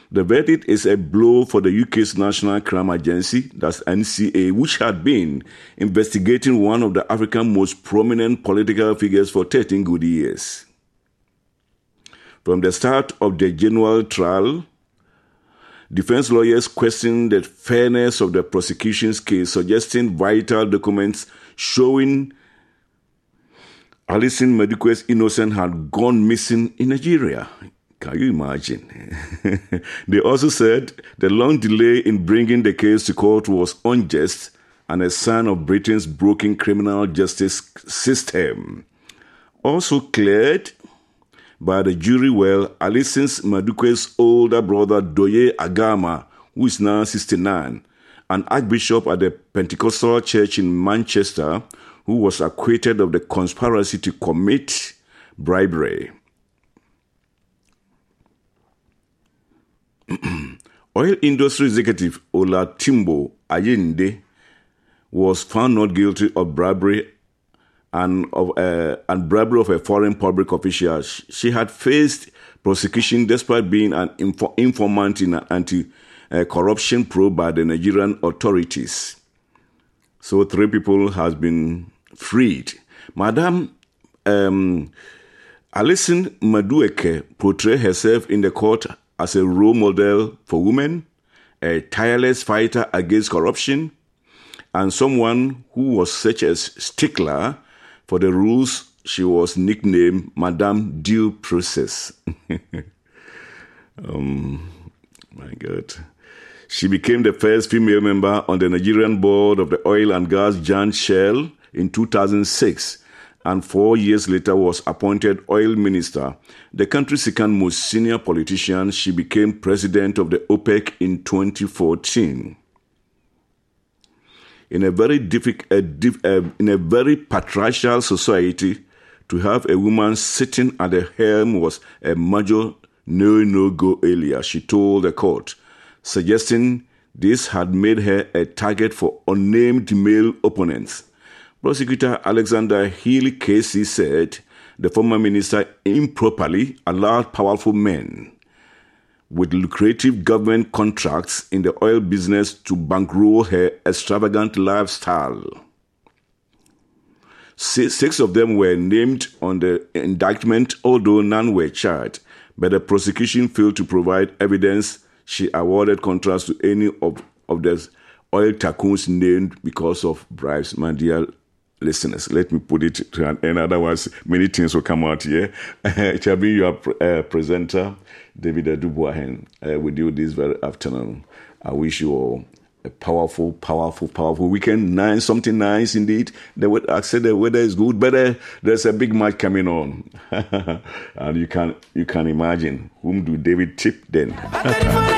The verdict is a blow for the UK's National Crime Agency, that's NCA, which had been investigating one of the Africa's most prominent political figures for 13 good years. From the start of the general trial, defense lawyers questioned the fairness of the prosecution's case, suggesting vital documents showing Alison Madukwe's innocence had gone missing in Nigeria. Can you imagine? They also said the long delay in bringing the case to court was unjust and a sign of Britain's broken criminal justice system. Also cleared by the jury were Alison Madukwe's older brother Doye Agama, who is now 69, an archbishop at the Pentecostal Church in Manchester, who was acquitted of the conspiracy to commit bribery. Oil industry executive Olatimbo Ayinde was found not guilty of bribery and bribery of a foreign public official. She had faced prosecution despite being an informant in an anti-corruption probe by the Nigerian authorities. So 3 people has been freed. Madam Alison Madueke portrayed herself in the court as a role model for women, a tireless fighter against corruption, and someone who was such a stickler for the rules. She was nicknamed Madame Due Process. My God. She became the first female member on the Nigerian board of the oil and gas giant Shell in 2006, and 4 years later was appointed oil minister, the country's second most senior politician. She became president of the OPEC in 2014. In a very patriarchal society, to have a woman sitting at the helm was a major no-go area, she told the court, suggesting this had made her a target for unnamed male opponents. Prosecutor Alexander Healy Casey said the former minister improperly allowed powerful men with lucrative government contracts in the oil business to bankroll her extravagant lifestyle. 6 of them were named on the indictment, although none were charged, but the prosecution failed to provide evidence she awarded contracts to any of the oil tycoons named because of bribes. My dear listeners, let me put it to an end, otherwise many things will come out here. It shall be your presenter, David Adubuahen, with you this very afternoon. I wish you all a powerful weekend. Something nice indeed. I said the weather is good, but there's a big match coming on. And you can imagine, whom do David tip then?